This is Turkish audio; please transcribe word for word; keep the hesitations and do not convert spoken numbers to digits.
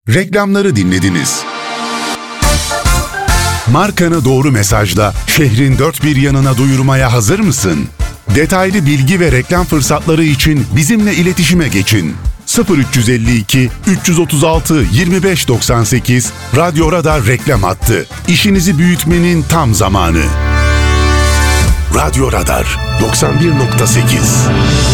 Reklamları dinlediniz. Markanı doğru mesajla şehrin dört bir yanına duyurmaya hazır mısın? Detaylı bilgi ve reklam fırsatları için bizimle iletişime geçin. sıfır üç elli iki üç otuz altı yirmi beş doksan sekiz Radyo Radar reklam hattı. İşinizi büyütmenin tam zamanı. Radyo Radar doksan bir nokta sekiz